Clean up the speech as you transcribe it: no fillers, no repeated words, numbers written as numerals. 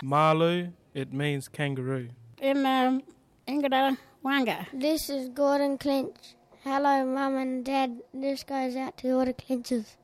Malu, it means kangaroo. In Ingada Wanga. This is Gordon Clinch. Hello, Mum and Dad. This goes out to all the Clinches.